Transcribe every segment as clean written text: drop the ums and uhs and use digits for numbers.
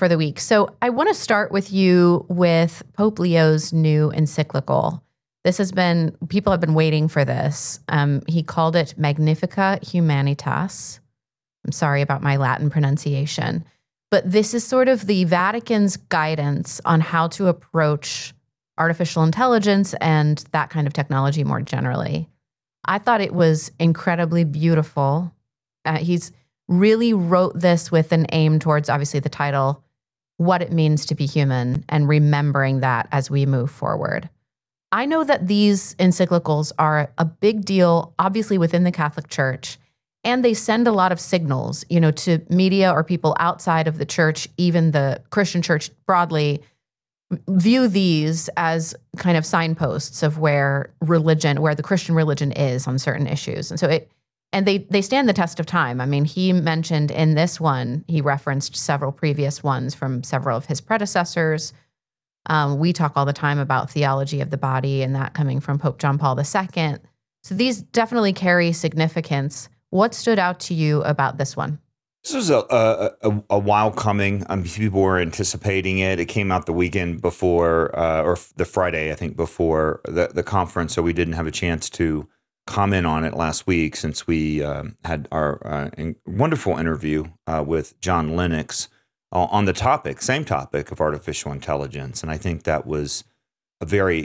for the week. So I want to start with you with Pope Leo's new encyclical. People have been waiting for this. He called it Magnificat Humanitas. I'm sorry about my Latin pronunciation, but this is sort of the Vatican's guidance on how to approach artificial intelligence and that kind of technology more generally. I thought it was incredibly beautiful. He's really wrote this with an aim towards, obviously, the title, what it means to be human, and remembering that as we move forward. I know that these encyclicals are a big deal, obviously, within the Catholic Church, and they send a lot of signals, to media or people outside of the church, even the Christian church broadly, view these as kind of signposts of where the Christian religion is on certain issues. And they stand the test of time. I mean, he mentioned in this one, he referenced several previous ones from several of his predecessors. We talk all the time about theology of the body and that coming from Pope John Paul II. So these definitely carry significance. What stood out to you about this one? This was a while coming. People were anticipating it. It came out the weekend before, or the Friday, I think, before the conference. So we didn't have a chance to comment on it last week since we had our wonderful interview with John Lennox on the same topic of artificial intelligence. And I think that was a very,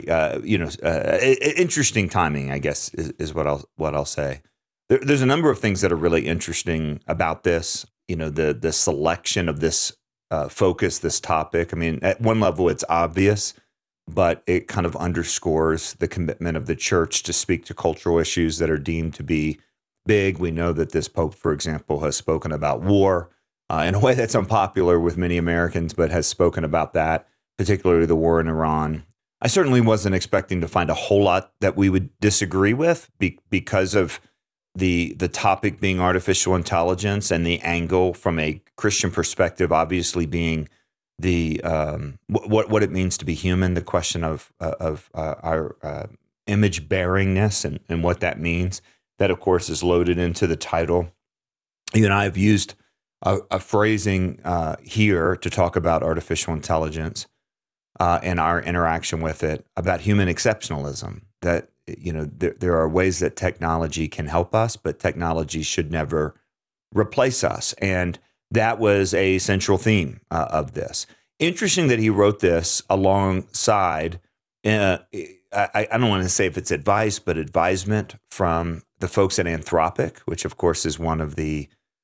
interesting timing, I guess, is what I'll say. There's a number of things that are really interesting about this. The selection of this focus, this topic. I mean, at one level, it's obvious, but it kind of underscores the commitment of the church to speak to cultural issues that are deemed to be big. We know that this Pope, for example, has spoken about war in a way that's unpopular with many Americans, but has spoken about that, particularly the war in Iran. I certainly wasn't expecting to find a whole lot that we would disagree with because of the topic being artificial intelligence and the angle from a Christian perspective, obviously being the what it means to be human, the question of our image bearingness and what that means. That, of course, is loaded into the title. You and I have used a phrasing here to talk about artificial intelligence and our interaction with it, about human exceptionalism. That there are ways that technology can help us, but technology should never replace us. And that was a central theme of this. Interesting that he wrote this alongside, I don't want to say if it's advice, but advisement from the folks at Anthropic, which of course is one of the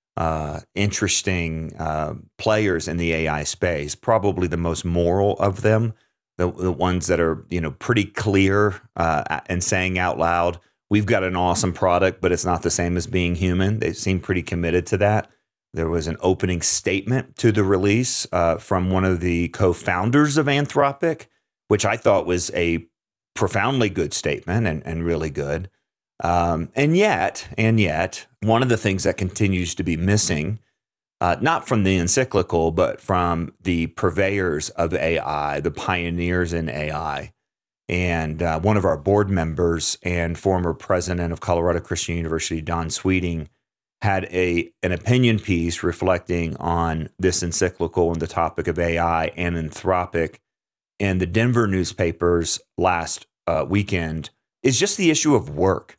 interesting players in the AI space, probably the most moral of them. The ones that are, pretty clear and saying out loud, we've got an awesome product, but it's not the same as being human. They seem pretty committed to that. There was an opening statement to the release from one of the co-founders of Anthropic, which I thought was a profoundly good statement and really good. And yet, one of the things that continues to be missing, not from the encyclical, but from the purveyors of AI, the pioneers in AI. And one of our board members and former president of Colorado Christian University, Don Sweeting, had an opinion piece reflecting on this encyclical and the topic of AI and Anthropic in the Denver newspapers last weekend. Is just the issue of work.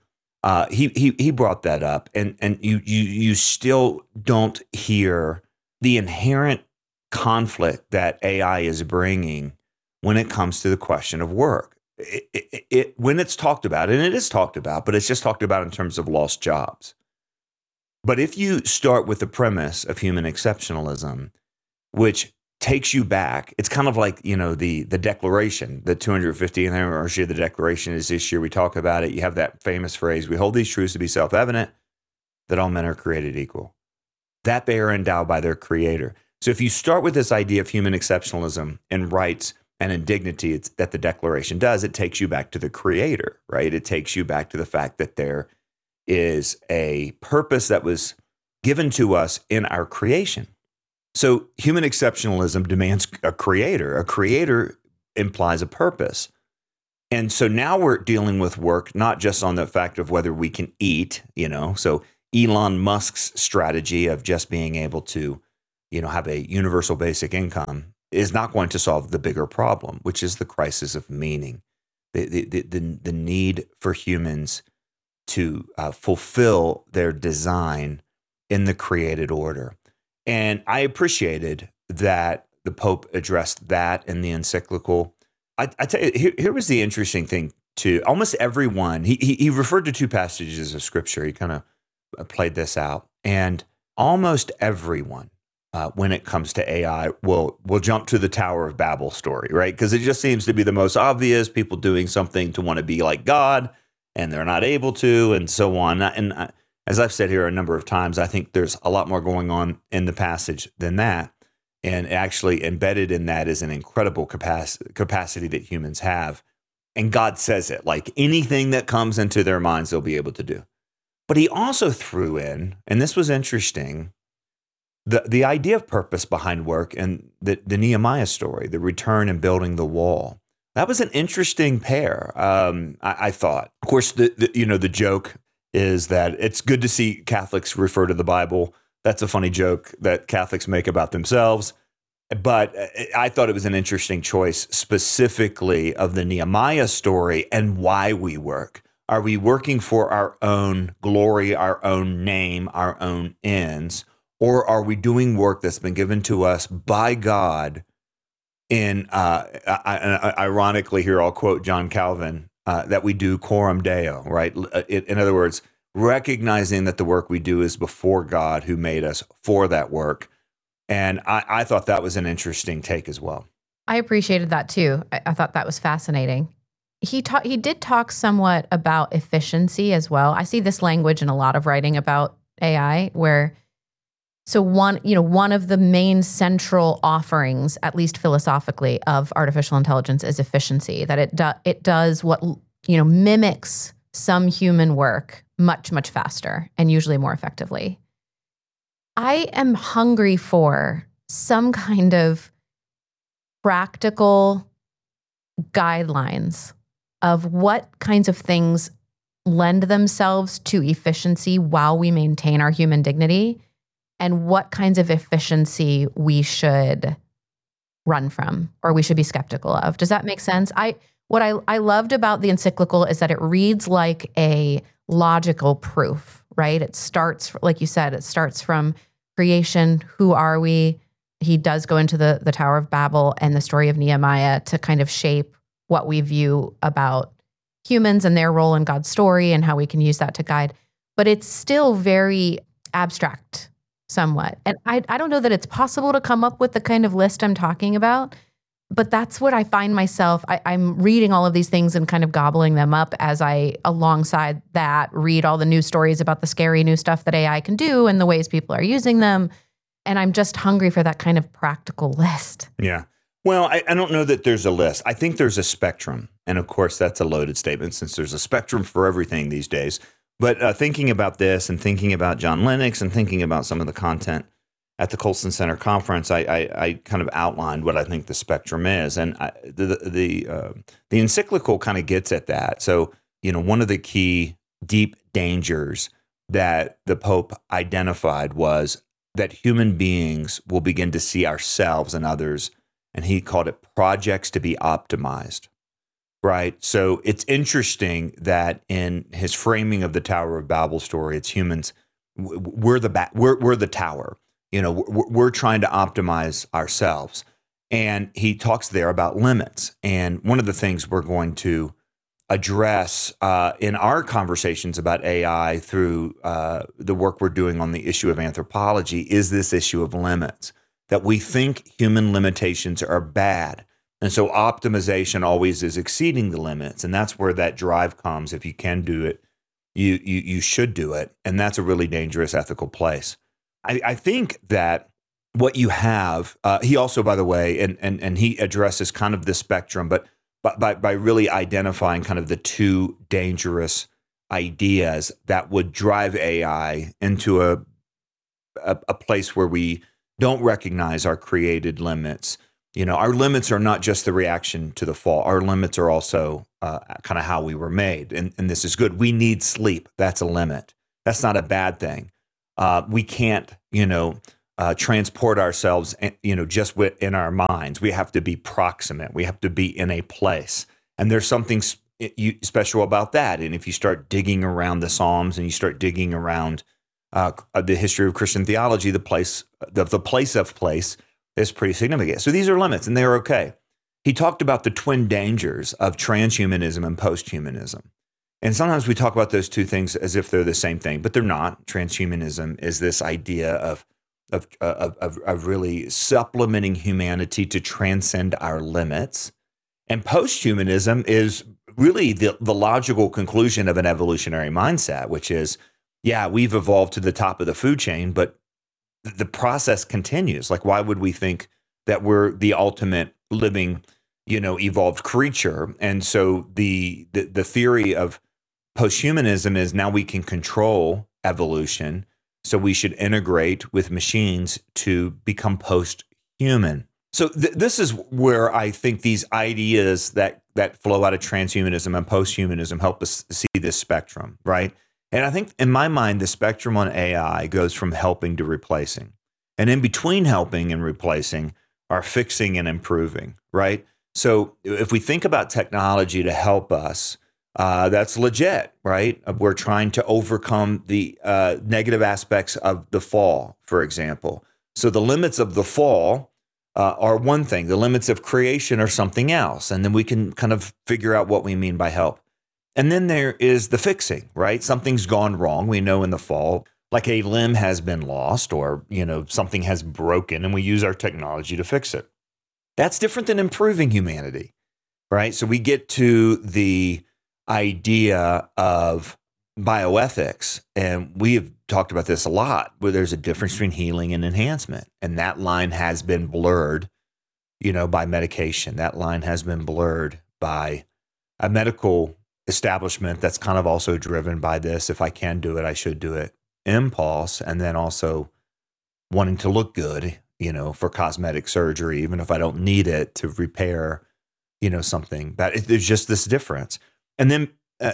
He brought that up, and you still don't hear the inherent conflict that AI is bringing when it comes to the question of work. When it's talked about, and it is talked about, but it's just talked about in terms of lost jobs. But if you start with the premise of human exceptionalism, which takes you back, it's kind of like, the Declaration, the 250th anniversary of the Declaration is this year. We talk about it. You have that famous phrase, we hold these truths to be self-evident, that all men are created equal, that they are endowed by their creator. So if you start with this idea of human exceptionalism and rights and indignity that the Declaration does, it takes you back to the creator, right? It takes you back to the fact that there is a purpose that was given to us in our creation. So human exceptionalism demands a creator. A creator implies a purpose. And so now we're dealing with work, not just on the fact of whether we can eat, so Elon Musk's strategy of just being able to have a universal basic income is not going to solve the bigger problem, which is the crisis of meaning, the need for humans to fulfill their design in the created order. And I appreciated that the Pope addressed that in the encyclical. I tell you, here was the interesting thing too. Almost everyone, he referred to two passages of scripture. He kind of played this out. And almost everyone, when it comes to AI, will jump to the Tower of Babel story, right? Because it just seems to be the most obvious, people doing something to want to be like God, and they're not able to, and so on. And as I've said here a number of times, I think there's a lot more going on in the passage than that. And actually embedded in that is an incredible capacity that humans have. And God says it, like anything that comes into their minds, they'll be able to do. But he also threw in, and this was interesting, the idea of purpose behind work and the Nehemiah story, the return and building the wall. That was an interesting pair, I thought. Of course, the joke is that it's good to see Catholics refer to the Bible. That's a funny joke that Catholics make about themselves. But I thought it was an interesting choice specifically of the Nehemiah story and why we work. Are we working for our own glory, our own name, our own ends? Or are we doing work that's been given to us by God in, ironically here, I'll quote John Calvin, that we do coram Deo, right? In other words, recognizing that the work we do is before God who made us for that work. And I thought that was an interesting take as well. I appreciated that too. I thought that was fascinating. He did talk somewhat about efficiency as well. I see this language in a lot of writing about AI where, so one of the main central offerings, at least philosophically, of artificial intelligence is efficiency, that it does what, mimics some human work much, much faster and usually more effectively. I am hungry for some kind of practical guidelines of what kinds of things lend themselves to efficiency while we maintain our human dignity, and what kinds of efficiency we should run from or we should be skeptical of. Does that make sense? What I loved about the encyclical is that it reads like a logical proof, right? It starts, like you said, it starts from creation. Who are we? He does go into the Tower of Babel and the story of Nehemiah to kind of shape what we view about humans and their role in God's story and how we can use that to guide. But it's still very abstract somewhat. And I don't know that it's possible to come up with the kind of list I'm talking about, but that's what I find myself. I'm reading all of these things and kind of gobbling them up as I, alongside that, read all the news stories about the scary new stuff that AI can do and the ways people are using them. And I'm just hungry for that kind of practical list. Yeah. Well, I don't know that there's a list. I think there's a spectrum. And of course, that's a loaded statement since there's a spectrum for everything these days. But thinking about this and thinking about John Lennox and thinking about some of the content at the Colson Center conference, I kind of outlined what I think the spectrum is. And the encyclical kind of gets at that. So, one of the key deep dangers that the Pope identified was that human beings will begin to see ourselves and others, and he called it projects to be optimized, right? So it's interesting that in his framing of the Tower of Babel story, it's humans, we're the tower. We're trying to optimize ourselves. And he talks there about limits. And one of the things we're going to address in our conversations about AI through the work we're doing on the issue of anthropology is this issue of limits, that we think human limitations are bad. And so optimization always is exceeding the limits. And that's where that drive comes. If you can do it, you should do it. And that's a really dangerous ethical place. I think that what you have, he also, by the way, and he addresses kind of the spectrum, but by really identifying kind of the two dangerous ideas that would drive AI into a place where we don't recognize our created limits. Our limits are not just the reaction to the fall. Our limits are also kind of how we were made. And this is good. We need sleep. That's a limit. That's not a bad thing. We can't, transport ourselves, just within our minds. We have to be proximate. We have to be in a place. And there's something special about that. And if you start digging around the Psalms and you start digging around the history of Christian theology, the place of place is pretty significant. So these are limits, and they're okay. He talked about the twin dangers of transhumanism and posthumanism. And sometimes we talk about those two things as if they're the same thing, but they're not. Transhumanism is this idea of really supplementing humanity to transcend our limits. And posthumanism is really the logical conclusion of an evolutionary mindset, which is, yeah, we've evolved to the top of the food chain, but the process continues. Like, why would we think that we're the ultimate living, evolved creature? And so the theory of posthumanism is now we can control evolution, so we should integrate with machines to become post-human. So this is where I think these ideas that flow out of transhumanism and posthumanism help us see this spectrum, right? And I think in my mind, the spectrum on AI goes from helping to replacing. And in between helping and replacing are fixing and improving, right? So if we think about technology to help us, that's legit, right? We're trying to overcome the negative aspects of the fall, for example. So the limits of the fall are one thing. The limits of creation are something else. And then we can kind of figure out what we mean by help. And then there is the fixing, right? Something's gone wrong. We know in the fall, like a limb has been lost or, something has broken, and we use our technology to fix it. That's different than improving humanity, right? So we get to the idea of bioethics, and we have talked about this a lot, where there's a difference between healing and enhancement. And that line has been blurred, by medication. That line has been blurred by a medical establishment that's kind of also driven by this, if I can do it, I should do it, impulse, and then also wanting to look good, for cosmetic surgery, even if I don't need it to repair, something. There's just this difference. And then,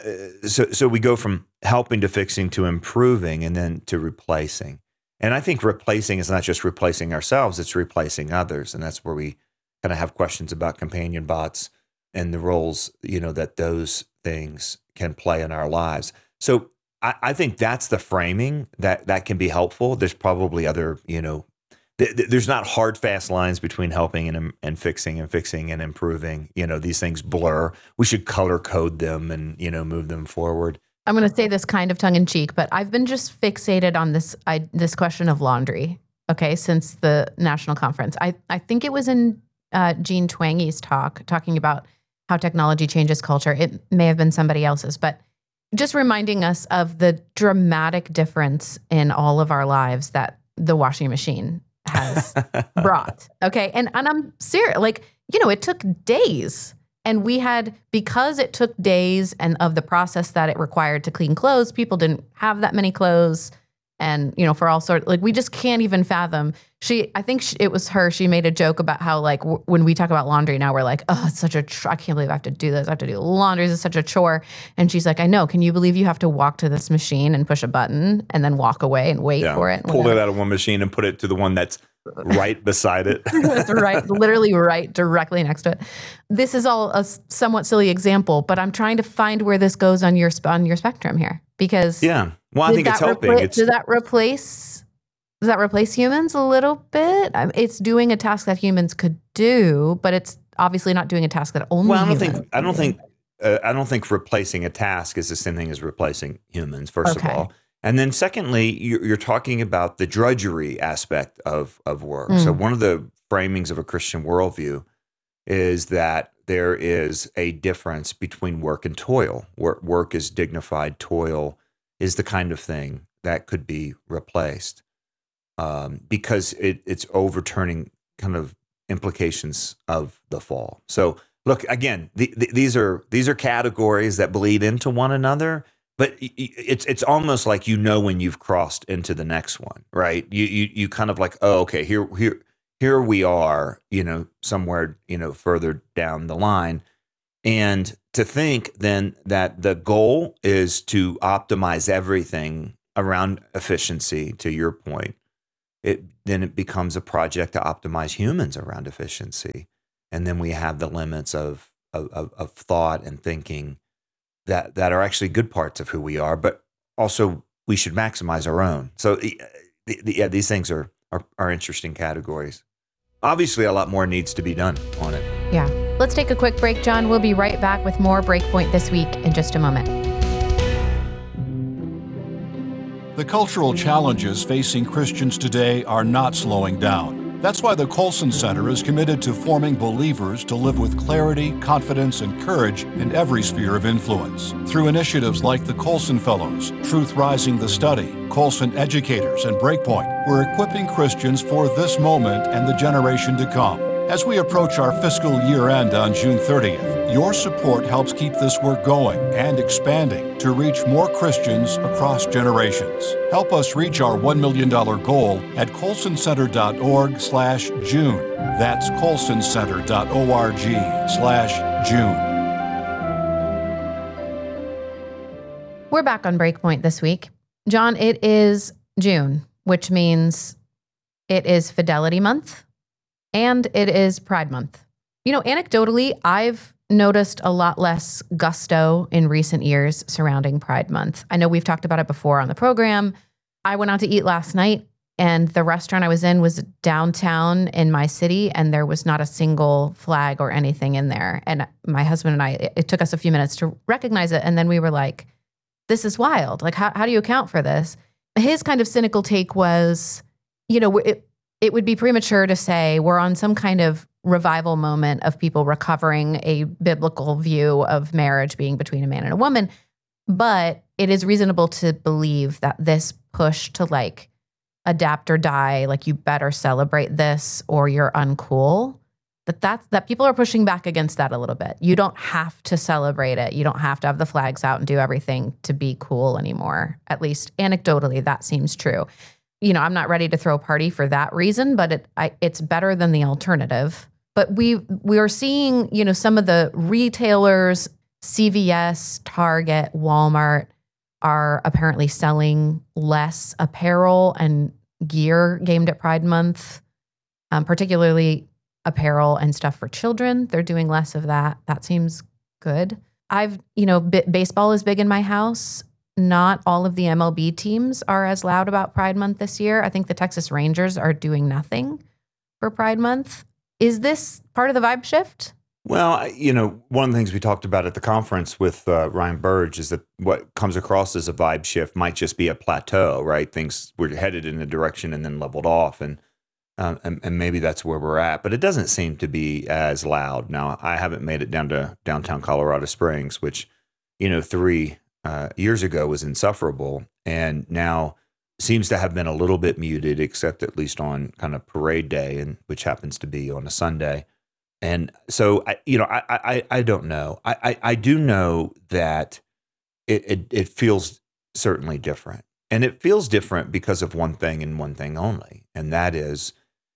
so we go from helping to fixing to improving and then to replacing. And I think replacing is not just replacing ourselves, it's replacing others. And that's where we kind of have questions about companion bots and the roles, that those things can play in our lives. So I think that's the framing that can be helpful. There's probably other, there's not hard, fast lines between helping and fixing and improving. These things blur. We should color code them and, move them forward. I'm going to say this kind of tongue in cheek, but I've been just fixated on this question of laundry, okay, since the national conference. I think it was in Jean Twangy's talking about how technology changes culture. It may have been somebody else's, but just reminding us of the dramatic difference in all of our lives that the washing machine has brought. Okay. And I'm serious. It took days. And we had, because it took days and of the process that it required to clean clothes, people didn't have that many clothes. And, for all sorts, we just can't even fathom. I think it was her, she made a joke about how, when we talk about laundry now, we're like, oh, it's such a I can't believe I have to do this. I have to do laundry. This is such a chore. And she's like, I know. Can you believe you have to walk to this machine and push a button and then walk away and wait for it? Pull it out of one machine and put it to the one that's right beside it. That's right. Literally right directly next to it. This is all a somewhat silly example, but I'm trying to find where this goes on your spectrum here. Because well, I think it's helping. Does that replace humans a little bit? It's doing a task that humans could do, but it's obviously not doing a task that only. Well, I don't think replacing a task is the same thing as replacing humans. First of all, and then secondly, you're talking about the drudgery aspect of work. So one of the framings of a Christian worldview is that there is a difference between work and toil. Work is dignified. Toil is the kind of thing that could be replaced because it's overturning kind of implications of the fall. So look, again, these are categories that bleed into one another, but it's almost like when you've crossed into the next one, right? You kind of like, oh, okay, here we are, somewhere, further down the line. And to think then that the goal is to optimize everything around efficiency, to your point, then it becomes a project to optimize humans around efficiency. And then we have the limits of thought and thinking that are actually good parts of who we are, but also we should maximize our own. So yeah, these things are interesting categories. Obviously, a lot more needs to be done on it. Yeah. Let's take a quick break, John. We'll be right back with more Breakpoint This Week in just a moment. The cultural challenges facing Christians today are not slowing down. That's why the Colson Center is committed to forming believers to live with clarity, confidence, and courage in every sphere of influence. Through initiatives like the Colson Fellows, Truth Rising the Study, Colson Educators, and Breakpoint, we're equipping Christians for this moment and the generation to come. As we approach our fiscal year end on June 30th, your support helps keep this work going and expanding to reach more Christians across generations. Help us reach our $1 million goal at colsoncenter.org/June. That's colsoncenter.org/June. We're back on Breakpoint this week. John, it is June, which means it is Fidelity Month. And it is Pride Month. You know, anecdotally, I've noticed a lot less gusto in recent years surrounding Pride Month. I know we've talked about it before on the program. I went out to eat last night, and the restaurant I was in was downtown in my city, and there was not a single flag or anything in there. And my husband and I, it took us a few minutes to recognize it, and then we were like, this is wild. Like, how do you account for this? His kind of cynical take was, you know, it would be premature to say we're on some kind of revival moment of people recovering a biblical view of marriage being between a man and a woman. But it is reasonable to believe that this push to like adapt or die, like you better celebrate this or you're uncool, that people are pushing back against that a little bit. You don't have to celebrate it. You don't have to have the flags out and do everything to be cool anymore. At least anecdotally, that seems true. You know, I'm not ready to throw a party for that reason, but it's better than the alternative. But we are seeing, you know, some of the retailers, CVS, Target, Walmart, are apparently selling less apparel and gear aimed at Pride Month, particularly apparel and stuff for children. They're doing less of that. That seems good. Baseball is big in my house. Not all of the MLB teams are as loud about Pride Month this year. I think the Texas Rangers are doing nothing for Pride Month. Is this part of the vibe shift? Well, you know, one of the things we talked about at the conference with Ryan Burge is that what comes across as a vibe shift might just be a plateau, right? Things were headed in a direction and then leveled off, and maybe that's where we're at. But it doesn't seem to be as loud. Now, I haven't made it down to downtown Colorado Springs, which, you know, 3 years ago was insufferable, and now seems to have been a little bit muted, except at least on kind of parade day, and which happens to be on a Sunday. And so, I don't know. I do know that it feels certainly different, and it feels different because of one thing and one thing only, and that is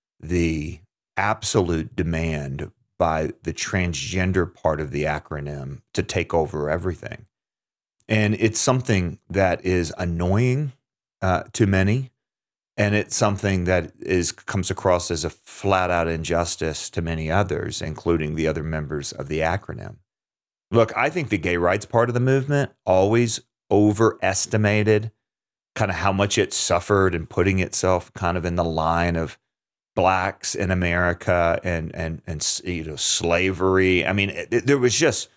the absolute demand by the transgender part of the acronym to take over everything. And it's something that is annoying to many, and it's something that comes across as a flat-out injustice to many others, including the other members of the acronym. Look, I think the gay rights part of the movement always overestimated kind of how much it suffered and putting itself kind of in the line of blacks in America and you know, slavery. I mean, it was just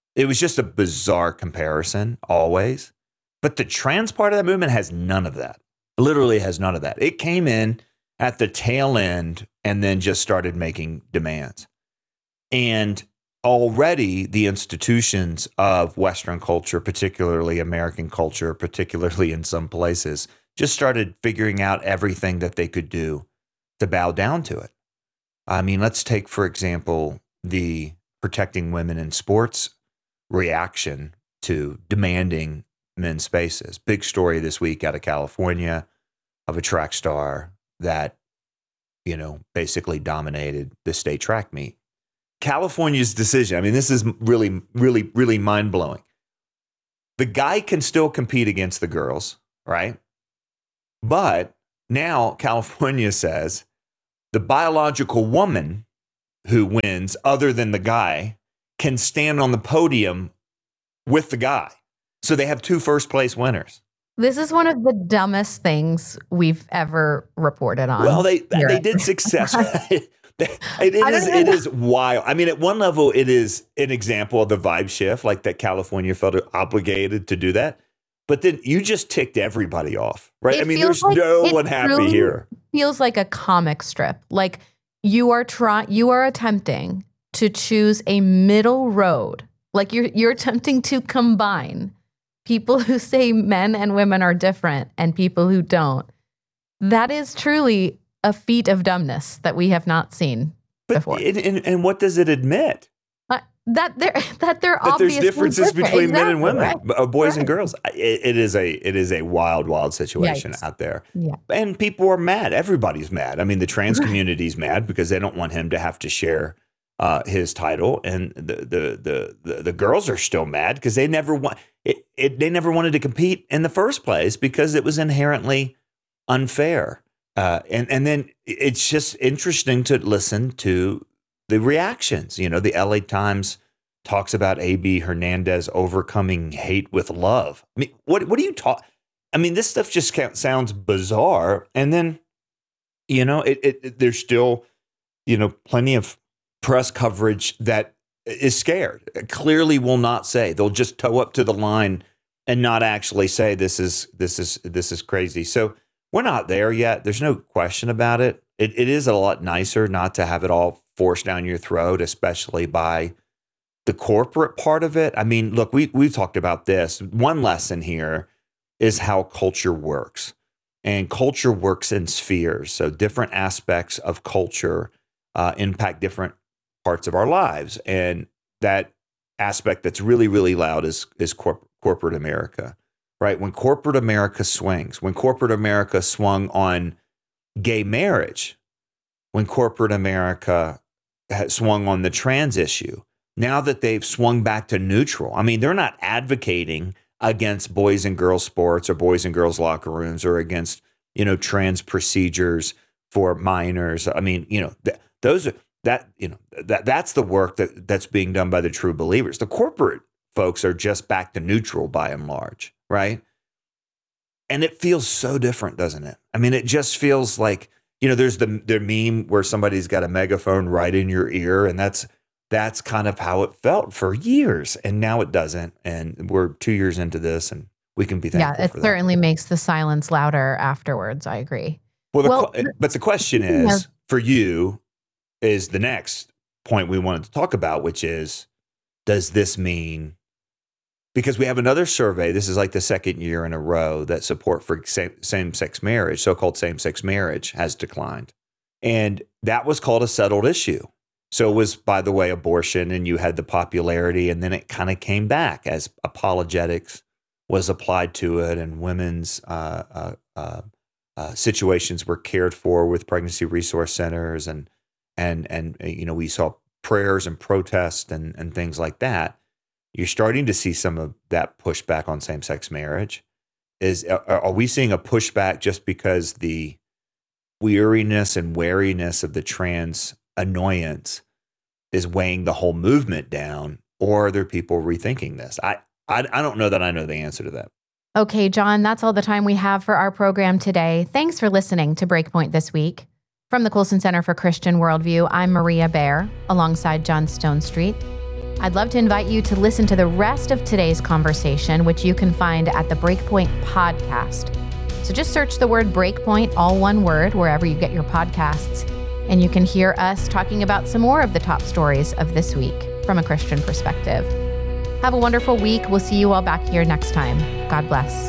a bizarre comparison always. But the trans part of that movement has none of that. Literally has none of that. It came in at the tail end and then just started making demands. And already the institutions of Western culture, particularly American culture, particularly in some places, just started figuring out everything that they could do to bow down to it. I mean, let's take, for example, the protecting women in sports reaction to demanding men's spaces. Big story this week out of California of a track star that, you know, basically dominated the state track meet. California's decision, I mean, this is really, really, really mind-blowing. The guy can still compete against the girls, right? But now California says the biological woman who wins, other than the guy, can stand on the podium with the guy. So they have 2 first place winners. This is one of the dumbest things we've ever reported on. Well, they did successfully. It is wild. I mean, at one level, it is an example of the vibe shift, like that California felt obligated to do that. But then you just ticked everybody off, right? I mean, there's like no one happy here. Feels like a comic strip. Like you are attempting to choose a middle road. Like you're attempting to combine people who say men and women are different and people who don't. That is truly a feat of dumbness that we have not seen before. And what does it admit? That there's differences between men and women, right. boys and girls. It is a wild situation out there. Yeah. And people are mad. Everybody's mad. I mean, the trans community's mad because they don't want him to have to share his title, and the girls are still mad because they never they never wanted to compete in the first place because it was inherently unfair. And then it's just interesting to listen to the reactions. You know, the LA Times talks about A.B. Hernandez overcoming hate with love. I mean, what do you talk? I mean, this stuff just sounds bizarre. And then, you know, there's still, you know, plenty of press coverage that is scared. Clearly will not say. They'll just toe up to the line and not actually say this is crazy. So we're not there yet. There's no question about it. It is a lot nicer not to have it all forced down your throat, especially by the corporate part of it. I mean, look, we've talked about this. One lesson here is how culture works. And culture works in spheres. So different aspects of culture impact different parts of our lives. And that aspect that's really, really loud is corporate America, right? When corporate America swings, when corporate America swung on gay marriage, when corporate America has swung on the trans issue, now that they've swung back to neutral, I mean, they're not advocating against boys and girls sports or boys and girls locker rooms or against, you know, trans procedures for minors. I mean, you know, that's the work that's being done by the true believers. The corporate folks are just back to neutral by and large, right? And it feels so different, doesn't it? I mean, it just feels like, you know, there's the meme where somebody's got a megaphone right in your ear, and that's kind of how it felt for years, and now it doesn't. And we're 2 years into this, and we can be thankful for that. Yeah, it certainly makes the silence louder afterwards. I agree. But the question is, for you, is the next point we wanted to talk about, which is, does this mean, because we have another survey, this is like the second year in a row that support for same-sex marriage, so-called same-sex marriage, has declined. And that was called a settled issue. So it was, by the way, abortion, and you had the popularity, and then it kind of came back as apologetics was applied to it, and women's situations were cared for with pregnancy resource centers, and you know, we saw prayers and protests and things like that. You're starting to see some of that pushback on same-sex marriage. Are we seeing a pushback just because the weariness and wariness of the trans annoyance is weighing the whole movement down, or are there people rethinking this? I don't know that I know the answer to that. Okay, John, that's all the time we have for our program today. Thanks for listening to Breakpoint this week. From the Colson Center for Christian Worldview, I'm Maria Baer, alongside John Stonestreet. I'd love to invite you to listen to the rest of today's conversation, which you can find at the Breakpoint podcast. So just search the word Breakpoint, all one word, wherever you get your podcasts, and you can hear us talking about some more of the top stories of this week from a Christian perspective. Have a wonderful week. We'll see you all back here next time. God bless.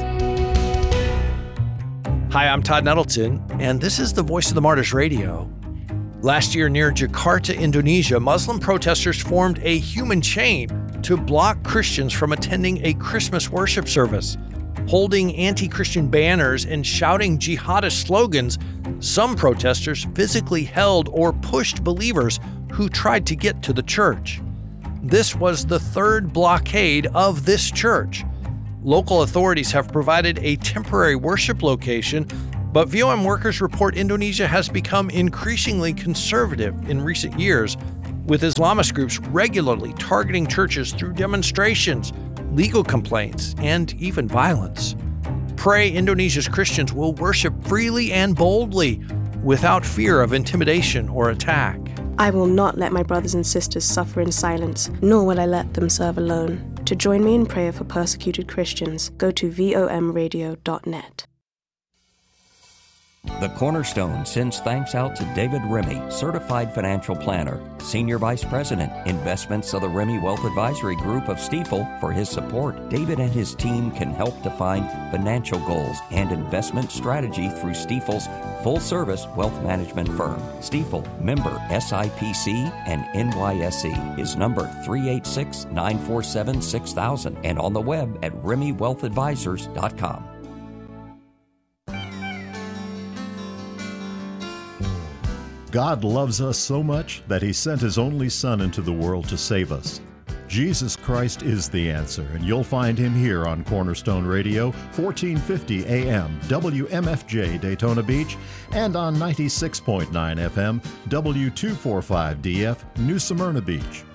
Hi, I'm Todd Nettleton, and this is the Voice of the Martyrs Radio. Last year near Jakarta, Indonesia, Muslim protesters formed a human chain to block Christians from attending a Christmas worship service. Holding anti-Christian banners and shouting jihadist slogans, some protesters physically held or pushed believers who tried to get to the church. This was the third blockade of this church. Local authorities have provided a temporary worship location, But VOM workers report Indonesia has become increasingly conservative in recent years, with Islamist groups regularly targeting churches through demonstrations, legal complaints, and even violence. Pray Indonesia's Christians will worship freely and boldly without fear of intimidation or attack. I will not let my brothers and sisters suffer in silence, nor will I let them serve alone. To join me in prayer for persecuted Christians, go to vomradio.net. The Cornerstone sends thanks out to David Remy, Certified Financial Planner, Senior Vice President, Investments of the Remy Wealth Advisory Group of Stifel, for his support. David and his team can help define financial goals and investment strategy through Stifel's full-service wealth management firm. Stifel, member SIPC and NYSE, is number 386-947-6000 and on the web at RemyWealthAdvisors.com. God loves us so much that He sent His only Son into the world to save us. Jesus Christ is the answer, and you'll find Him here on Cornerstone Radio, 1450 AM, WMFJ Daytona Beach, and on 96.9 FM, W245DF, New Smyrna Beach.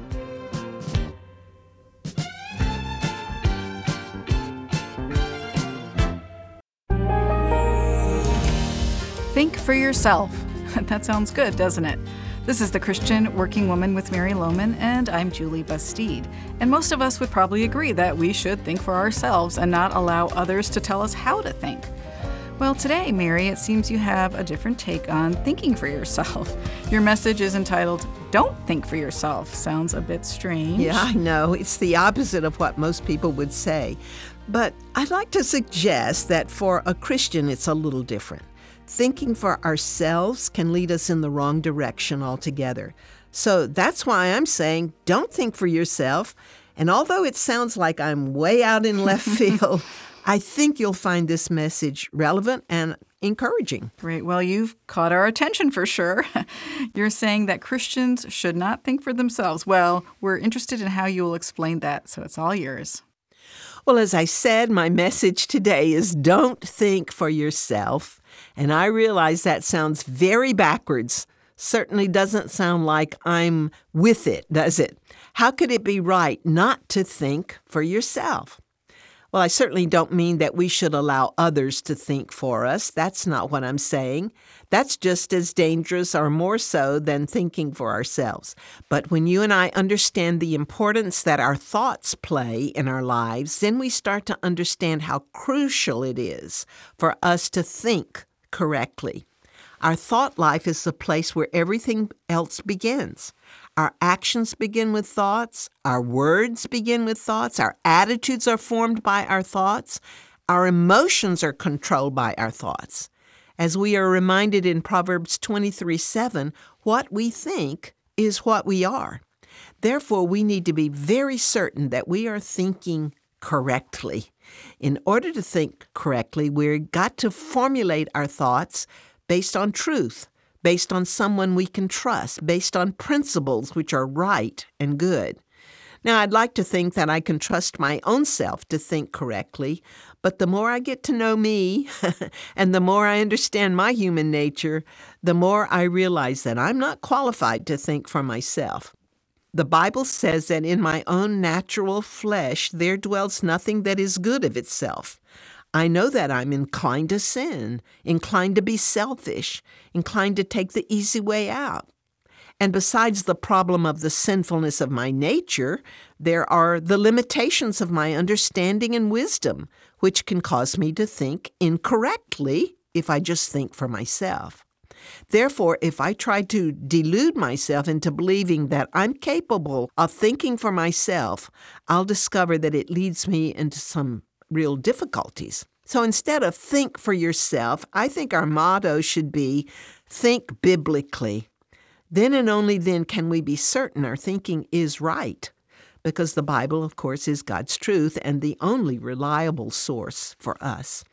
Think for yourself. That sounds good, doesn't it? This is The Christian Working Woman with Mary Lohman, and I'm Julie Bastide. And most of us would probably agree that we should think for ourselves and not allow others to tell us how to think. Well, today, Mary, it seems you have a different take on thinking for yourself. Your message is entitled, Don't Think for Yourself. Sounds a bit strange. Yeah, I know. It's the opposite of what most people would say. But I'd like to suggest that for a Christian, it's a little different. Thinking for ourselves can lead us in the wrong direction altogether. So that's why I'm saying, don't think for yourself. And although it sounds like I'm way out in left field, I think you'll find this message relevant and encouraging. Great. Well, you've caught our attention for sure. You're saying that Christians should not think for themselves. Well, we're interested in how you will explain that, so it's all yours. Well, as I said, my message today is don't think for yourself. And I realize that sounds very backwards. Certainly doesn't sound like I'm with it, does it? How could it be right not to think for yourself? Well, I certainly don't mean that we should allow others to think for us. That's not what I'm saying. That's just as dangerous or more so than thinking for ourselves. But when you and I understand the importance that our thoughts play in our lives, then we start to understand how crucial it is for us to think correctly. Our thought life is the place where everything else begins. Our actions begin with thoughts. Our words begin with thoughts. Our attitudes are formed by our thoughts. Our emotions are controlled by our thoughts. As we are reminded in Proverbs 23:7, what we think is what we are. Therefore, we need to be very certain that we are thinking correctly. In order to think correctly, we've got to formulate our thoughts based on truth, based on someone we can trust, based on principles which are right and good. Now, I'd like to think that I can trust my own self to think correctly, but the more I get to know me and the more I understand my human nature, the more I realize that I'm not qualified to think for myself. The Bible says that in my own natural flesh there dwells nothing that is good of itself. I know that I'm inclined to sin, inclined to be selfish, inclined to take the easy way out. And besides the problem of the sinfulness of my nature, there are the limitations of my understanding and wisdom, which can cause me to think incorrectly if I just think for myself. Therefore, if I try to delude myself into believing that I'm capable of thinking for myself, I'll discover that it leads me into some real difficulties. So instead of think for yourself, I think our motto should be think biblically. Then and only then can we be certain our thinking is right, because the Bible, of course, is God's truth and the only reliable source for us.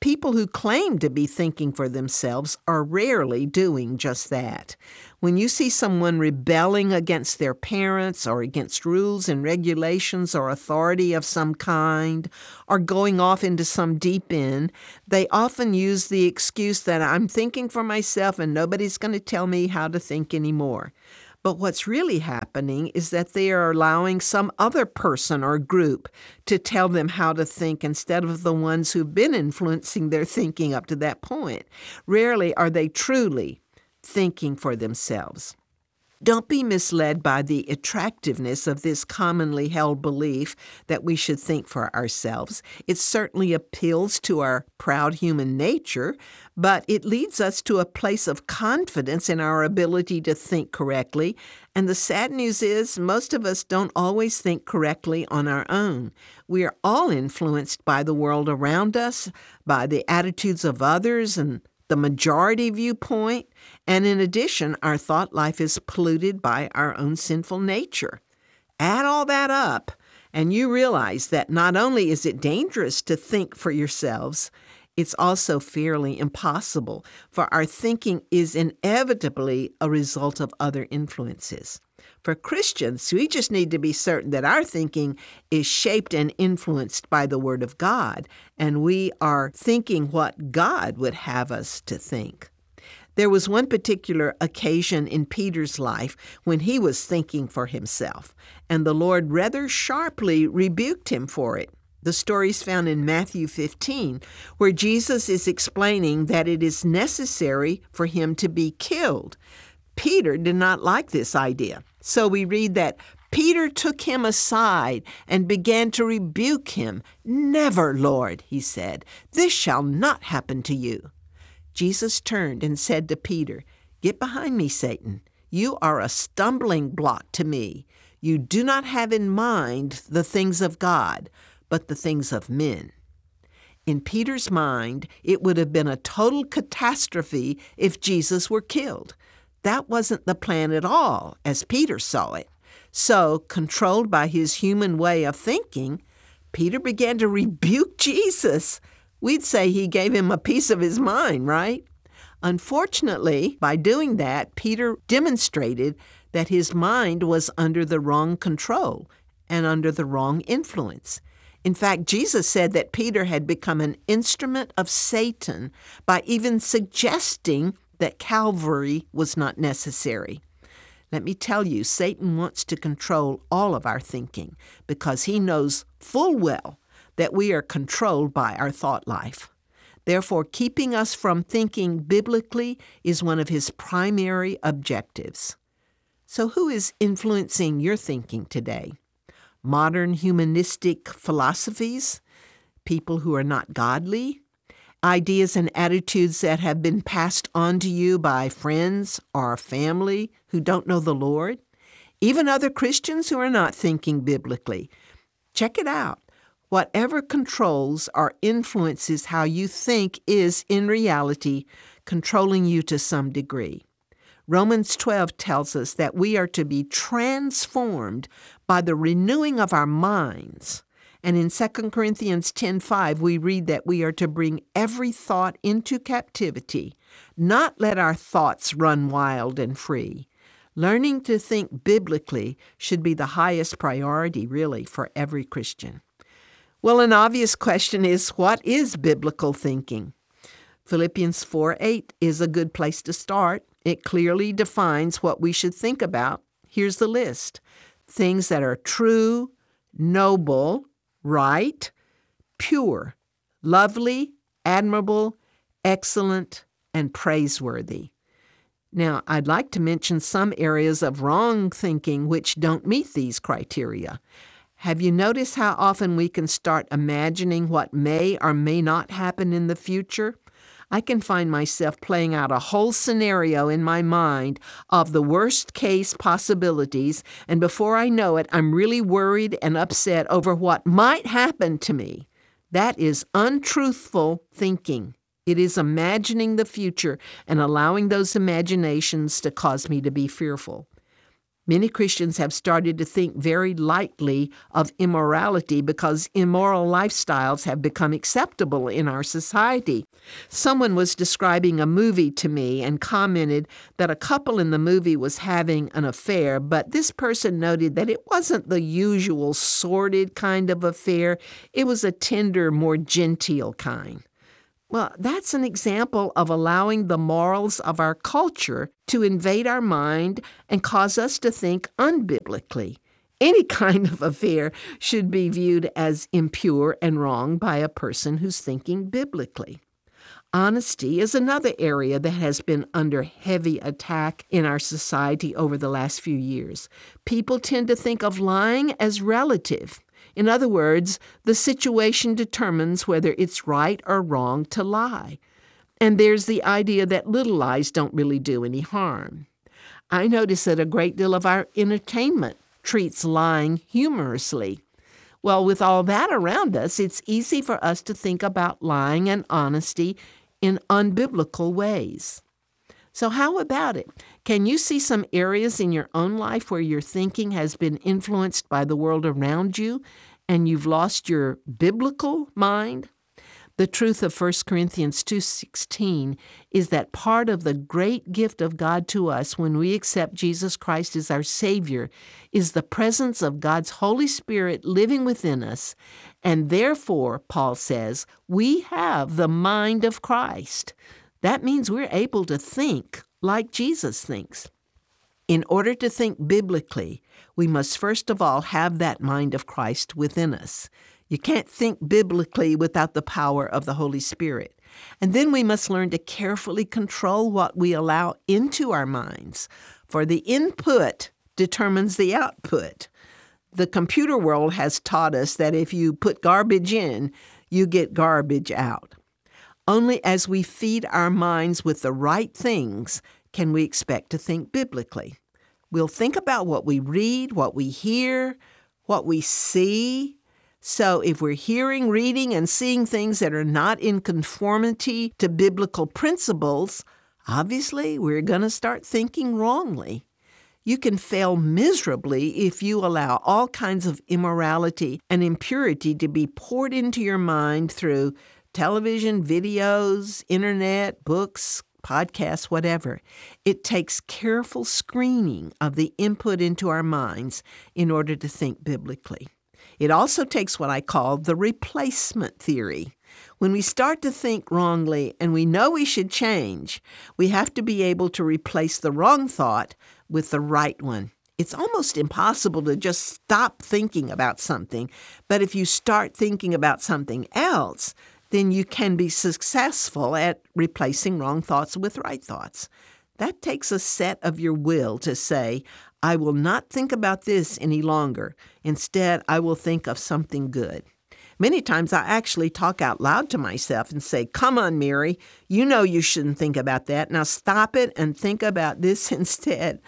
People who claim to be thinking for themselves are rarely doing just that. When you see someone rebelling against their parents or against rules and regulations or authority of some kind, or going off into some deep end, they often use the excuse that I'm thinking for myself and nobody's going to tell me how to think anymore. But what's really happening is that they are allowing some other person or group to tell them how to think instead of the ones who've been influencing their thinking up to that point. Rarely are they truly thinking for themselves. Don't be misled by the attractiveness of this commonly held belief that we should think for ourselves. It certainly appeals to our proud human nature, but it leads us to a place of confidence in our ability to think correctly. And the sad news is most of us don't always think correctly on our own. We are all influenced by the world around us, by the attitudes of others and the majority viewpoint, and in addition, our thought life is polluted by our own sinful nature. Add all that up, and you realize that not only is it dangerous to think for yourselves, it's also fairly impossible, for our thinking is inevitably a result of other influences. For Christians, we just need to be certain that our thinking is shaped and influenced by the Word of God, and we are thinking what God would have us to think. There was one particular occasion in Peter's life when he was thinking for himself, and the Lord rather sharply rebuked him for it. The story is found in Matthew 15, where Jesus is explaining that it is necessary for him to be killed. Peter did not like this idea. So we read that Peter took him aside and began to rebuke him. "Never, Lord," he said, "this shall not happen to you." Jesus turned and said to Peter, "Get behind me, Satan. You are a stumbling block to me. You do not have in mind the things of God, but the things of men." In Peter's mind, it would have been a total catastrophe if Jesus were killed. That wasn't the plan at all, as Peter saw it. So, controlled by his human way of thinking, Peter began to rebuke Jesus. We'd say he gave him a piece of his mind, right? Unfortunately, by doing that, Peter demonstrated that his mind was under the wrong control and under the wrong influence. In fact, Jesus said that Peter had become an instrument of Satan by even suggesting that Calvary was not necessary. Let me tell you, Satan wants to control all of our thinking because he knows full well that we are controlled by our thought life. Therefore, keeping us from thinking biblically is one of his primary objectives. So who is influencing your thinking today? Modern humanistic philosophies? People who are not godly? Ideas and attitudes that have been passed on to you by friends or family who don't know the Lord? Even other Christians who are not thinking biblically? Check it out. Whatever controls or influences how you think is, in reality, controlling you to some degree. Romans 12 tells us that we are to be transformed by the renewing of our minds. And in 2 Corinthians 10:5, we read that we are to bring every thought into captivity, not let our thoughts run wild and free. Learning to think biblically should be the highest priority, really, for every Christian. Well, an obvious question is, what is biblical thinking? Philippians 4:8 is a good place to start. It clearly defines what we should think about. Here's the list. Things that are true, noble, right, pure, lovely, admirable, excellent, and praiseworthy. Now, I'd like to mention some areas of wrong thinking which don't meet these criteria. Have you noticed how often we can start imagining what may or may not happen in the future? I can find myself playing out a whole scenario in my mind of the worst case possibilities, and before I know it, I'm really worried and upset over what might happen to me. That is untruthful thinking. It is imagining the future and allowing those imaginations to cause me to be fearful. Many Christians have started to think very lightly of immorality because immoral lifestyles have become acceptable in our society. Someone was describing a movie to me and commented that a couple in the movie was having an affair, but this person noted that it wasn't the usual sordid kind of affair. It was a tender, more genteel kind. Well, that's an example of allowing the morals of our culture to invade our mind and cause us to think unbiblically. Any kind of affair should be viewed as impure and wrong by a person who's thinking biblically. Honesty is another area that has been under heavy attack in our society over the last few years. People tend to think of lying as relative. In other words, the situation determines whether it's right or wrong to lie. And there's the idea that little lies don't really do any harm. I notice that a great deal of our entertainment treats lying humorously. Well, with all that around us, it's easy for us to think about lying and honesty in unbiblical ways. So how about it? Can you see some areas in your own life where your thinking has been influenced by the world around you and you've lost your biblical mind? The truth of 1 Corinthians 2:16 is that part of the great gift of God to us when we accept Jesus Christ as our Savior is the presence of God's Holy Spirit living within us, and therefore, Paul says, we have the mind of Christ. That means we're able to think like Jesus thinks. In order to think biblically, we must first of all have that mind of Christ within us. You can't think biblically without the power of the Holy Spirit. And then we must learn to carefully control what we allow into our minds, for the input determines the output. The computer world has taught us that if you put garbage in, you get garbage out. Only as we feed our minds with the right things can we expect to think biblically. We'll think about what we read, what we hear, what we see. So if we're hearing, reading, and seeing things that are not in conformity to biblical principles, obviously we're going to start thinking wrongly. You can fail miserably if you allow all kinds of immorality and impurity to be poured into your mind through television, videos, internet, books, podcasts, whatever. It takes careful screening of the input into our minds in order to think biblically. It also takes what I call the replacement theory. When we start to think wrongly and we know we should change, we have to be able to replace the wrong thought with the right one. It's almost impossible to just stop thinking about something, but if you start thinking about something else, then you can be successful at replacing wrong thoughts with right thoughts. That takes a set of your will to say, I will not think about this any longer. Instead, I will think of something good. Many times I actually talk out loud to myself and say, come on, Mary, you know you shouldn't think about that. Now stop it and think about this instead.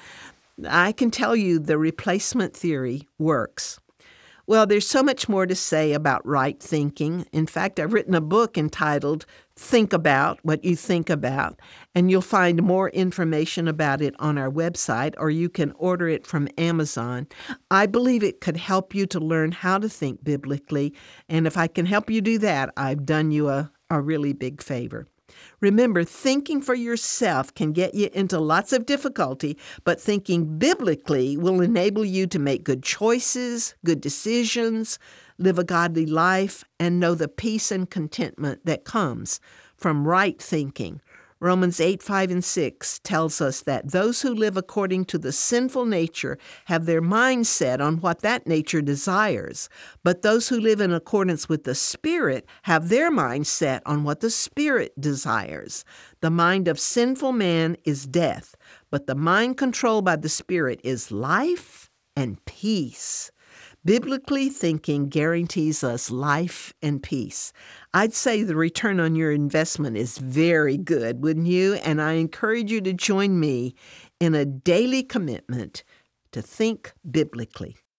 I can tell you the replacement theory works. Well, there's so much more to say about right thinking. In fact, I've written a book entitled Think About What You Think About, and you'll find more information about it on our website, or you can order it from Amazon. I believe it could help you to learn how to think biblically, and if I can help you do that, I've done you a really big favor. Remember, thinking for yourself can get you into lots of difficulty, but thinking biblically will enable you to make good choices, good decisions, live a godly life, and know the peace and contentment that comes from right thinking. Romans 8:5-6 tells us that those who live according to the sinful nature have their mind set on what that nature desires, but those who live in accordance with the Spirit have their mind set on what the Spirit desires. The mind of sinful man is death, but the mind controlled by the Spirit is life and peace. Biblically thinking guarantees us life and peace. I'd say the return on your investment is very good, wouldn't you? And I encourage you to join me in a daily commitment to think biblically.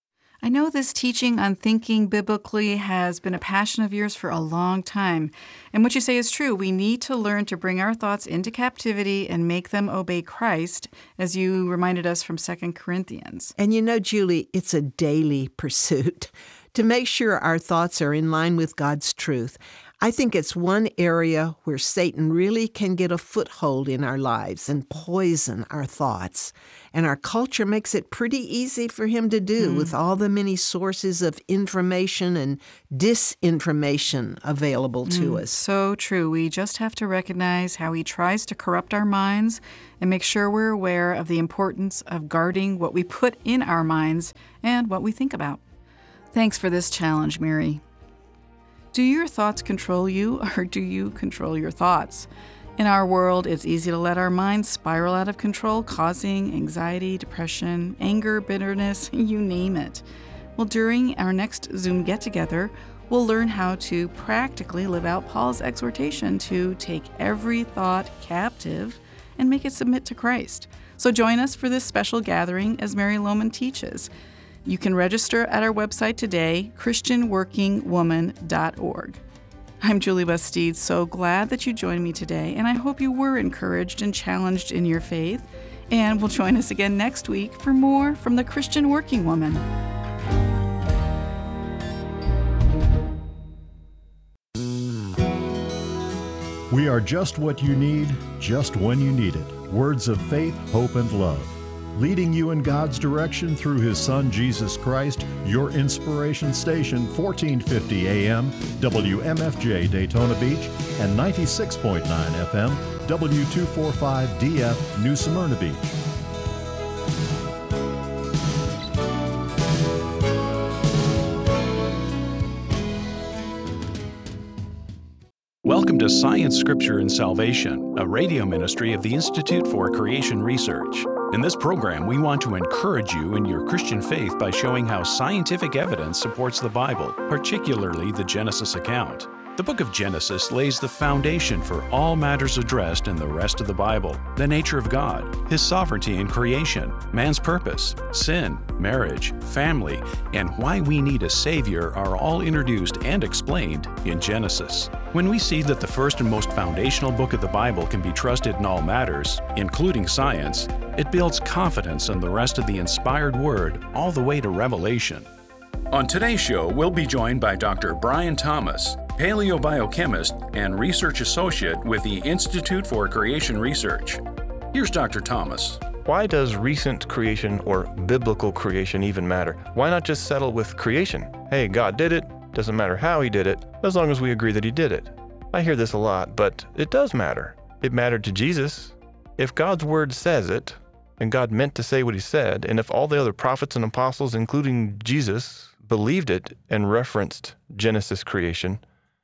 I know this teaching on thinking biblically has been a passion of yours for a long time. And what you say is true. We need to learn to bring our thoughts into captivity and make them obey Christ, as you reminded us from 2 Corinthians. And you know, Julie, it's a daily pursuit to make sure our thoughts are in line with God's truth. I think it's one area where Satan really can get a foothold in our lives and poison our thoughts. And our culture makes it pretty easy for him to do with all the many sources of information and disinformation available to us. So true. We just have to recognize how he tries to corrupt our minds and make sure we're aware of the importance of guarding what we put in our minds and what we think about. Thanks for this challenge, Mary. Do your thoughts control you, or do you control your thoughts? In our world, it's easy to let our minds spiral out of control, causing anxiety, depression, anger, bitterness, you name it. Well, during our next Zoom get-together, we'll learn how to practically live out Paul's exhortation to take every thought captive and make it submit to Christ. So join us for this special gathering as Mary Lowman teaches. You can register at our website today, christianworkingwoman.org. I'm Julie Bastide, so glad that you joined me today, and I hope you were encouraged and challenged in your faith. And will join us again next week for more from the Christian Working Woman. We are just what you need, just when you need it. Words of faith, hope, and love. Leading you in God's direction through His Son, Jesus Christ, your inspiration station, 1450 AM, WMFJ Daytona Beach, and 96.9 FM, W245DF New Smyrna Beach. Welcome to Science, Scripture, and Salvation, a radio ministry of the Institute for Creation Research. In this program, we want to encourage you in your Christian faith by showing how scientific evidence supports the Bible, particularly the Genesis account. The book of Genesis lays the foundation for all matters addressed in the rest of the Bible: the nature of God, His sovereignty in creation, man's purpose, sin, marriage, family, and why we need a Savior are all introduced and explained in Genesis. When we see that the first and most foundational book of the Bible can be trusted in all matters, including science, it builds confidence in the rest of the inspired Word all the way to Revelation. On today's show, we'll be joined by Dr. Brian Thomas, paleobiochemist and research associate with the Institute for Creation Research. Here's Dr. Thomas. Why does recent creation or biblical creation even matter? Why not just settle with creation? Hey, God did it. Doesn't matter how He did it, as long as we agree that He did it. I hear this a lot, but it does matter. It mattered to Jesus. If God's Word says it, and God meant to say what He said, and if all the other prophets and apostles, including Jesus, believed it and referenced Genesis creation,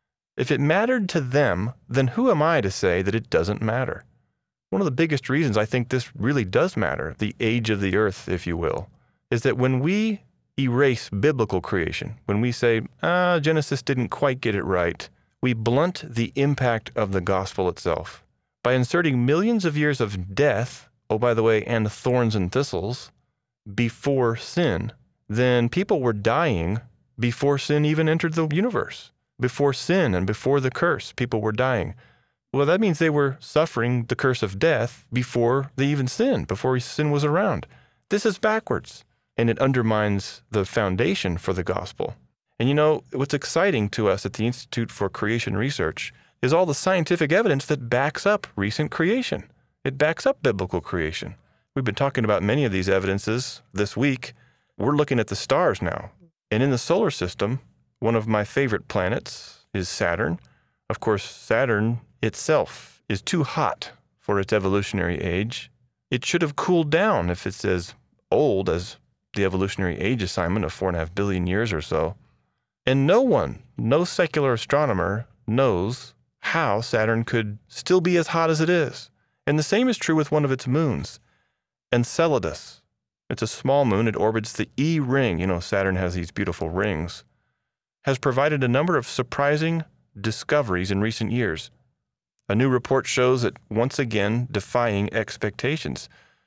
if it mattered to them, then who am I to say that it doesn't matter? One of the biggest reasons I think this really does matter, the age of the earth, if you will, is that when we erase biblical creation, when we say, Genesis didn't quite get it right, we blunt the impact of the gospel itself. By inserting millions of years of death, oh, by the way, and thorns and thistles, before sin, then people were dying before sin even entered the universe. Before sin and before the curse, people were dying. Well, that means they were suffering the curse of death before they even sinned, before sin was around. This is backwards, and it undermines the foundation for the gospel. And you know, what's exciting to us at the Institute for Creation Research is all the scientific evidence that backs up recent creation. It backs up biblical creation. We've been talking about many of these evidences this week. We're looking at the stars now. And in the solar system, one of my favorite planets is Saturn. Of course, Saturn itself is too hot for its evolutionary age. It should have cooled down if it's as old as the evolutionary age assignment of 4.5 billion years or so. And no secular astronomer knows how Saturn could still be as hot as it is. And the same is true with one of its moons, Enceladus. It's a small moon. It orbits the E ring. You know, Saturn has these beautiful rings. Has provided a number of surprising discoveries in recent years. A new report shows it once again defying expectations.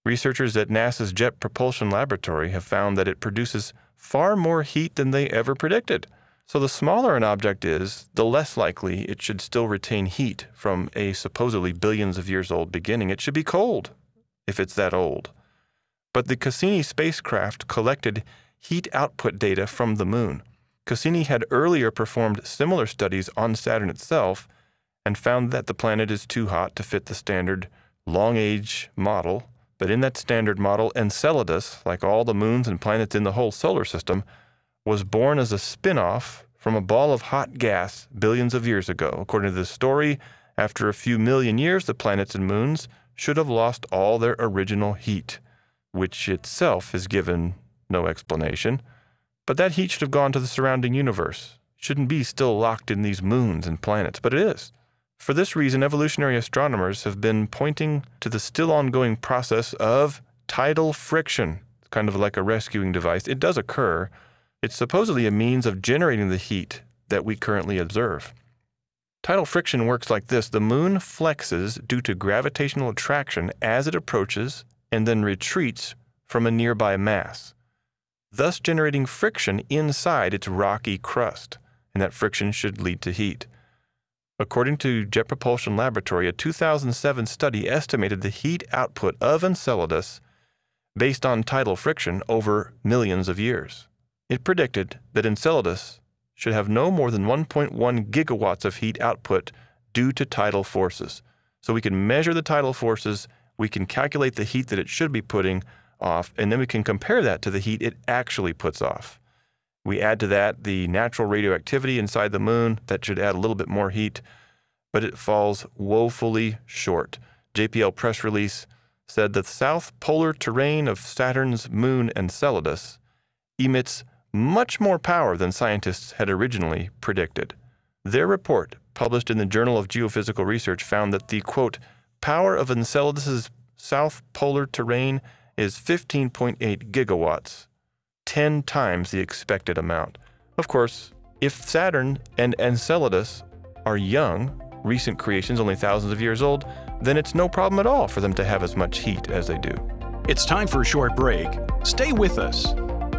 Researchers at NASA's Jet Propulsion Laboratory have found that it produces far more heat than they ever predicted. So the smaller an object is, the less likely it should still retain heat from a supposedly billions of years old beginning. It should be cold, if it's that old. But the Cassini spacecraft collected heat output data from the moon. Cassini had earlier performed similar studies on Saturn itself and found that the planet is too hot to fit the standard long-age model. But in that standard model, Enceladus, like all the moons and planets in the whole solar system, was born as a spin-off from a ball of hot gas billions of years ago. According to this story, after a few million years, the planets and moons should have lost all their original heat, which itself is given no explanation. But that heat should have gone to the surrounding universe. It shouldn't be still locked in these moons and planets, but it is. For this reason, evolutionary astronomers have been pointing to the still ongoing process of tidal friction. It's kind of like a rescuing device. It does occur. It's supposedly a means of generating the heat that we currently observe. Tidal friction works like this. The moon flexes due to gravitational attraction as it approaches and then retreats from a nearby mass, thus generating friction inside its rocky crust, and that friction should lead to heat. According to Jet Propulsion Laboratory, a 2007 study estimated the heat output of Enceladus based on tidal friction over millions of years. It predicted that Enceladus should have no more than 1.1 gigawatts of heat output due to tidal forces. So we can measure the tidal forces, we can calculate the heat that it should be putting off, and then we can compare that to the heat it actually puts off. We add to that the natural radioactivity inside the moon. That should add a little bit more heat, but it falls woefully short. JPL press release said the south polar terrain of Saturn's moon Enceladus emits much more power than scientists had originally predicted. Their report, published in the Journal of Geophysical Research, found that the, quote, power of Enceladus's south polar terrain is 15.8 gigawatts, 10 times the expected amount. Of course, if Saturn and Enceladus are young, recent creations, only thousands of years old, then it's no problem at all for them to have as much heat as they do. It's time for a short break. Stay with us.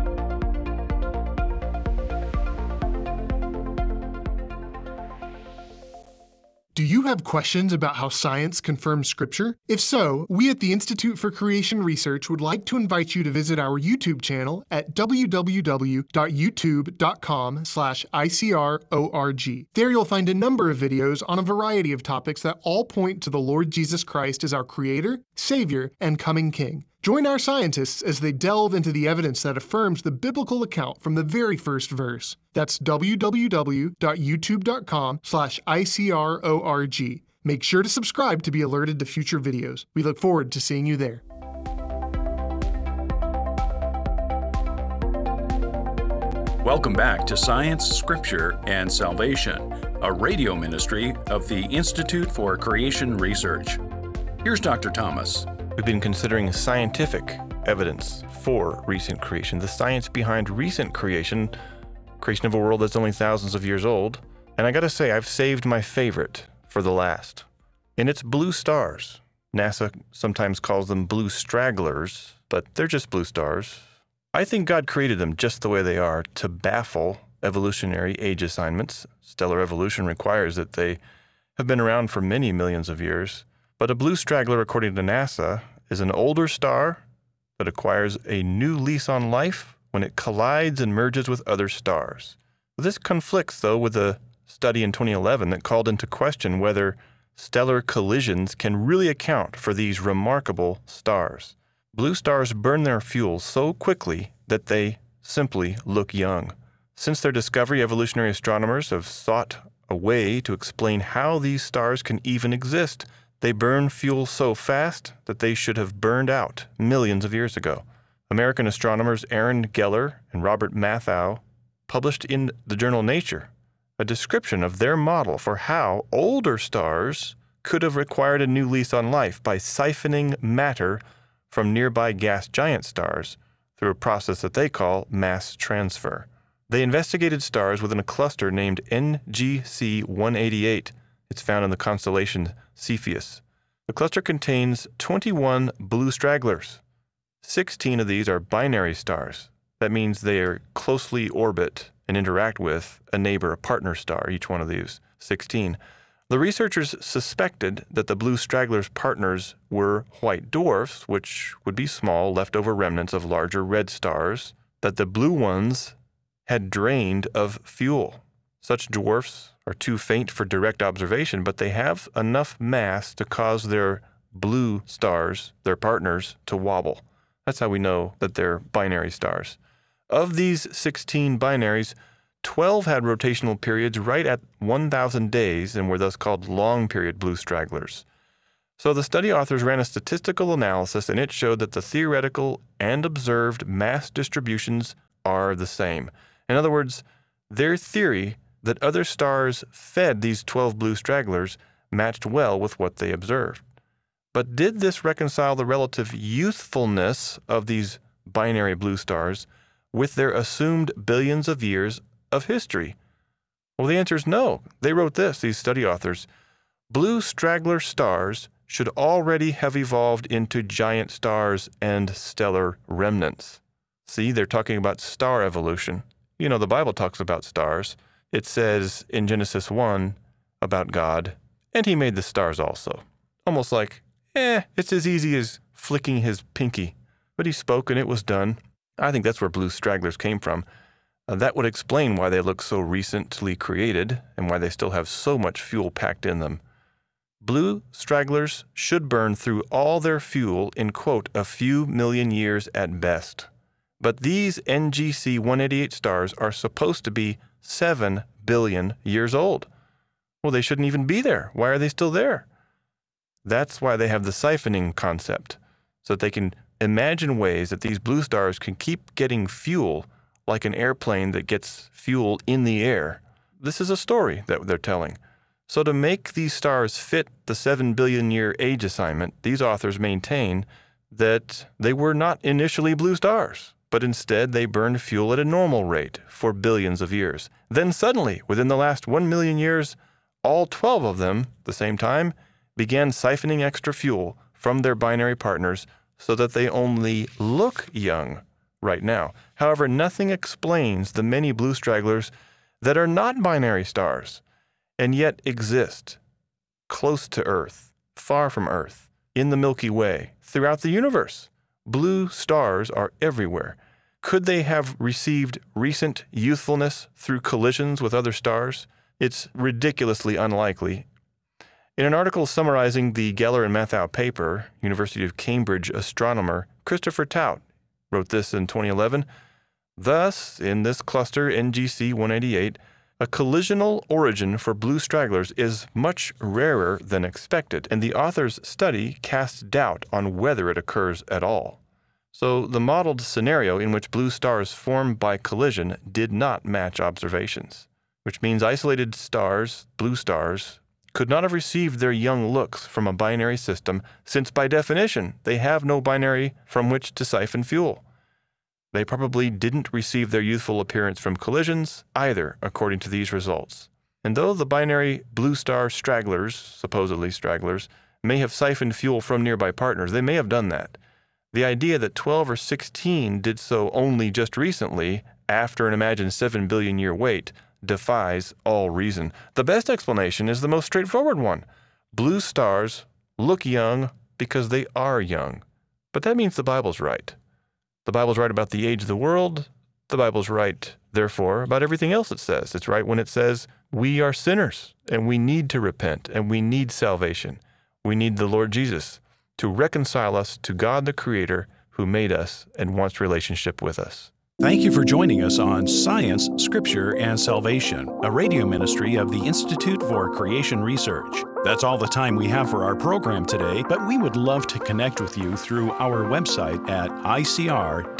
Do you have questions about how science confirms Scripture? If so, we at the Institute for Creation Research would like to invite you to visit our YouTube channel at www.youtube.com/ICRORG. There you'll find a number of videos on a variety of topics that all point to the Lord Jesus Christ as our Creator, Savior, and coming King. Join our scientists as they delve into the evidence that affirms the biblical account from the very first verse. That's www.youtube.com/ICRORG. Make sure to subscribe to be alerted to future videos. We look forward to seeing you there. Welcome back to Science, Scripture, and Salvation, a radio ministry of the Institute for Creation Research. Here's Dr. Thomas. We've been considering scientific evidence for recent creation, the science behind recent creation of a world that's only thousands of years old. And I gotta say, I've saved my favorite for the last. And it's blue stars. NASA sometimes calls them blue stragglers, but they're just blue stars. I think God created them just the way they are to baffle evolutionary age assignments. Stellar evolution requires that they have been around for many millions of years. But a blue straggler, according to NASA, is an older star that acquires a new lease on life when it collides and merges with other stars. This conflicts, though, with a study in 2011 that called into question whether stellar collisions can really account for these remarkable stars. Blue stars burn their fuel so quickly that they simply look young. Since their discovery, evolutionary astronomers have sought a way to explain how these stars can even exist. They burn fuel so fast that they should have burned out millions of years ago. American astronomers Aaron Geller and Robert Mathau published in the journal Nature a description of their model for how older stars could have required a new lease on life by siphoning matter from nearby gas giant stars through a process that they call mass transfer. They investigated stars within a cluster named NGC 188. It's found in the constellation Cepheus. The cluster contains 21 blue stragglers. 16 of these are binary stars. That means they are closely orbit and interact with a neighbor, a partner star, each one of these 16. The researchers suspected that the blue stragglers' partners were white dwarfs, which would be small, leftover remnants of larger red stars, that the blue ones had drained of fuel. Such dwarfs are too faint for direct observation, but they have enough mass to cause their blue stars, their partners, to wobble. That's how we know that they're binary stars. Of these 16 binaries, 12 had rotational periods right at 1,000 days and were thus called long-period blue stragglers. So the study authors ran a statistical analysis, and it showed that the theoretical and observed mass distributions are the same. In other words, their theory that other stars fed these 12 blue stragglers matched well with what they observed. But did this reconcile the relative youthfulness of these binary blue stars with their assumed billions of years of history? Well, the answer is no. They wrote this, these study authors. Blue straggler stars should already have evolved into giant stars and stellar remnants. See, they're talking about star evolution. You know, the Bible talks about stars. It says in Genesis 1 about God, and he made the stars also. Almost like, it's as easy as flicking his pinky. But he spoke and it was done. I think that's where blue stragglers came from. That would explain why they look so recently created and why they still have so much fuel packed in them. Blue stragglers should burn through all their fuel in, quote, a few million years at best. But these NGC 188 stars are supposed to be 7 billion years old. Well, they shouldn't even be there. Why are they still there? That's why they have the siphoning concept, so that they can imagine ways that these blue stars can keep getting fuel like an airplane that gets fuel in the air. This is a story that they're telling. So to make these stars fit the 7 billion year age assignment, these authors maintain that they were not initially blue stars, but instead they burned fuel at a normal rate for billions of years. Then suddenly, within the last 1 million years, all 12 of them, at the same time, began siphoning extra fuel from their binary partners so that they only look young right now. However, nothing explains the many blue stragglers that are not binary stars and yet exist close to Earth, far from Earth, in the Milky Way, throughout the universe. Blue stars are everywhere. Could they have received recent youthfulness through collisions with other stars? It's ridiculously unlikely. In an article summarizing the Geller and Mathau paper, University of Cambridge astronomer Christopher Tout wrote this in 2011. Thus, in this cluster NGC 188, a collisional origin for blue stragglers is much rarer than expected, and the author's study casts doubt on whether it occurs at all. So the modeled scenario in which blue stars form by collision did not match observations, which means isolated stars, blue stars, could not have received their young looks from a binary system, since by definition they have no binary from which to siphon fuel. They probably didn't receive their youthful appearance from collisions either, according to these results. And though the binary blue star stragglers, supposedly stragglers, may have siphoned fuel from nearby partners, they may have done that. The idea that 12 or 16 did so only just recently, after an imagined 7 billion year wait, defies all reason. The best explanation is the most straightforward one. Blue stars look young because they are young. But that means the Bible's right. The Bible's right about the age of the world. The Bible's right, therefore, about everything else it says. It's right when it says we are sinners and we need to repent and we need salvation. We need the Lord Jesus to reconcile us to God the Creator who made us and wants relationship with us. Thank you for joining us on Science, Scripture, and Salvation, a radio ministry of the Institute for Creation Research. That's all the time we have for our program today, but we would love to connect with you through our website at icr.org.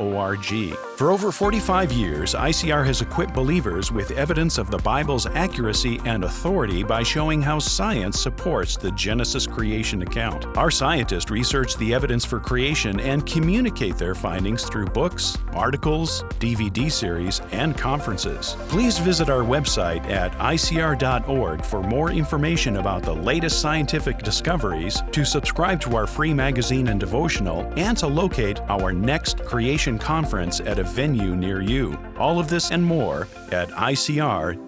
For over 45 years, ICR has equipped believers with evidence of the Bible's accuracy and authority by showing how science supports the Genesis creation account. Our scientists research the evidence for creation and communicate their findings through books, articles, DVD series, and conferences. Please visit our website at icr.org for more information about about the latest scientific discoveries, to subscribe to our free magazine and devotional, and to locate our next Creation Conference at a venue near you. All of this and more at icr.org.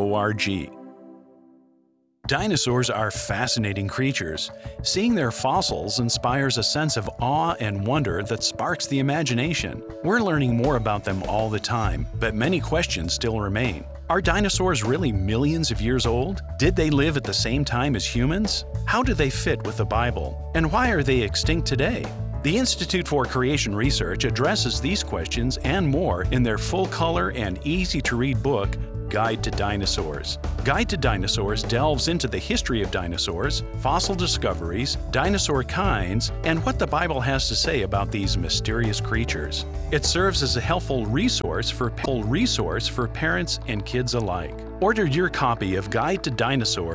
Dinosaurs are fascinating creatures. Seeing their fossils inspires a sense of awe and wonder that sparks the imagination. We're learning more about them all the time, but many questions still remain. Are dinosaurs really millions of years old? Did they live at the same time as humans? How do they fit with the Bible? And why are they extinct today? The Institute for Creation Research addresses these questions and more in their full-color and easy-to-read book, Guide to Dinosaurs. Guide to Dinosaurs delves into the history of dinosaurs, fossil discoveries, dinosaur kinds, and what the Bible has to say about these mysterious creatures. It serves as a helpful resource for parents and kids alike. Order your copy of Guide to Dinosaurs